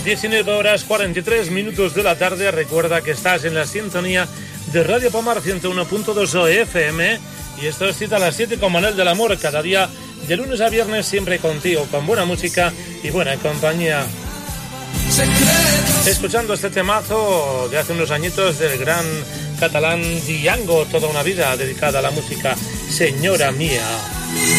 19 horas 43 minutos de la tarde. Recuerda que estás en la sintonía de Radio Pomar 101.2 FM y esto es Cita a las 7 con Manuel del Amor, cada día de lunes a viernes, siempre contigo, con buena música y buena compañía. Escuchando este temazo de hace unos añitos del gran catalán Django, toda una vida dedicada a la música, Señora Mía.